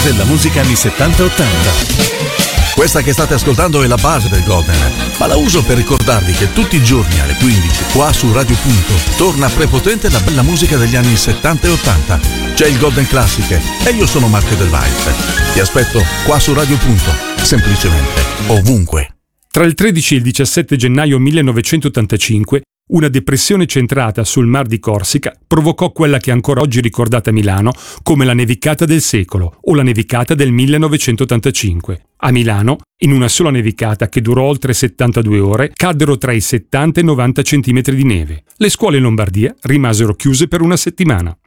della musica anni 70 e 80. Questa che state ascoltando è la base del Golden, ma la uso per ricordarvi che tutti i giorni alle 15 qua su Radio Punto torna prepotente la bella musica degli anni 70 e 80. C'è il Golden Classic e io sono Marco Del Weiss. Ti aspetto qua su Radio Punto, semplicemente ovunque. Tra il 13 e il 17 gennaio 1985, una depressione centrata sul Mar di Corsica provocò quella che è ancora oggi ricordata a Milano come la nevicata del secolo o la nevicata del 1985. A Milano, in una sola nevicata che durò oltre 72 ore, caddero tra i 70 e i 90 centimetri di neve. Le scuole in Lombardia rimasero chiuse per una settimana.